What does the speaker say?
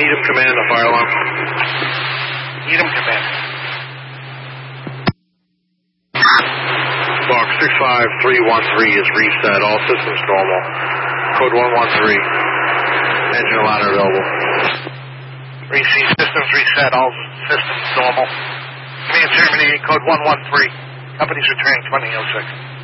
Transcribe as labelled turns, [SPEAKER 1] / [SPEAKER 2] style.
[SPEAKER 1] Needham Command, the fire alarm.
[SPEAKER 2] Needham Command.
[SPEAKER 1] Box 65313 is reset. All systems normal. Code 113. Engine and ladder available.
[SPEAKER 2] Receive systems reset. All systems normal. Command terminating. Code 113. Company's returning 2006.